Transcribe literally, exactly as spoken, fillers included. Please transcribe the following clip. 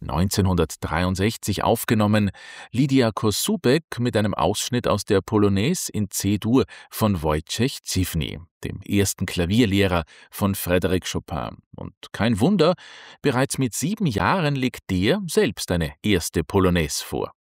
neunzehnhundertdreiundsechzig aufgenommen, Lidia Kosubek mit einem Ausschnitt aus der Polonaise in C-Dur von Wojciech Ziwny, dem ersten Klavierlehrer von Frédéric Chopin. Und kein Wunder, bereits mit sieben Jahren legt der selbst eine erste Polonaise vor.